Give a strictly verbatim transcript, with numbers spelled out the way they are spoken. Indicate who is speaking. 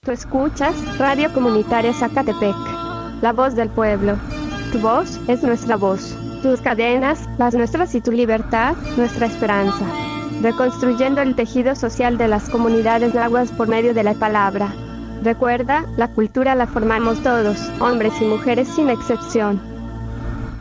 Speaker 1: Tú escuchas Radio Comunitaria Zacatepec, la voz del pueblo. Tu voz es nuestra voz. Tus cadenas, las nuestras, y tu libertad, nuestra esperanza. Reconstruyendo el tejido social de las comunidades nahuas por medio de la palabra. Recuerda, la cultura la formamos todos, hombres y mujeres sin excepción.